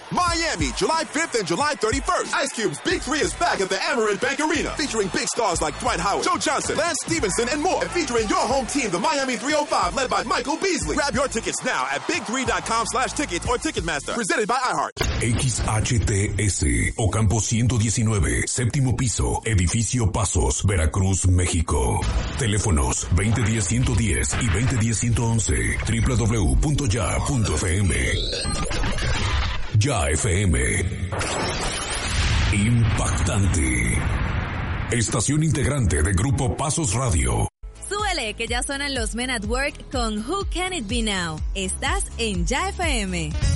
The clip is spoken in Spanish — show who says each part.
Speaker 1: Miami, July 5th and July 31st. Ice Cube's Big 3 is back at the Amerant Bank Arena, featuring big stars like Dwight Howard, Joe Johnson, Lance Stevenson, and more. And featuring your home team, the Miami 305, led by Michael Beasley. Grab your tickets now at big3.com/tickets or Ticketmaster. Presented by iHeart.
Speaker 2: XHTS, Ocampo 119, séptimo piso, edificio Pasos, Veracruz, México. Teléfonos 2010-110 y 2010-111. www.ya.fm. Ya FM. Impactante. Estación integrante de Grupo Pasos Radio.
Speaker 3: Súbele, que ya suenan los Men at Work con Who Can It Be Now. Estás en Ya FM.